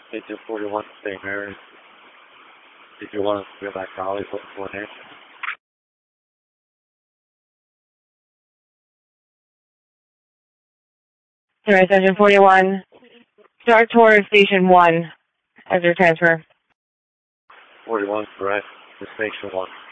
Agent 41, St. Mary's. Did you want us to go back to Hollywood for an answer? Alright, Engine 41. Start toward Station 1 as your transfer. 41, correct. To Station 1.